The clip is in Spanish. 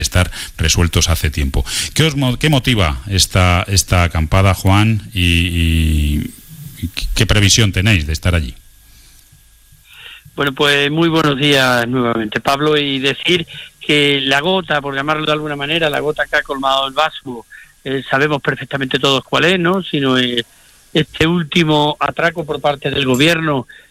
estar resueltos hace tiempo. ¿Qué motiva esta acampada, Juan, y qué previsión tenéis de estar allí? Bueno, pues muy buenos días nuevamente, Pablo, y decir que la gota, por llamarlo de alguna manera, la gota que ha colmado el vaso, sabemos perfectamente todos cuál es, ¿no? Sino este último atraco por parte del gobierno